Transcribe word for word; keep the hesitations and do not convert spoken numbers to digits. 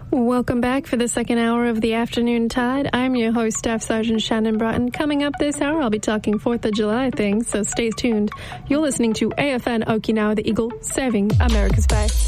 Welcome back for the second hour of the Afternoon Tide. I'm your host, Staff Sergeant Shannon Broughton. Coming up this hour, I'll be talking fourth of July things, so stay tuned. You're listening to A F N Okinawa, the Eagle, serving America's best.